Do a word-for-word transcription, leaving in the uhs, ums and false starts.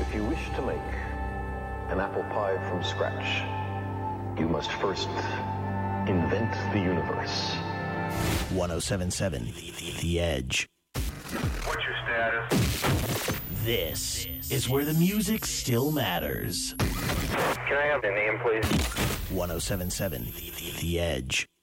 If you wish to make an apple pie from scratch, you must first invent the universe. one oh seven point seven The Edge. What's your status? This is where the music still matters. Can I have the name, please? one oh seven point seven The Edge.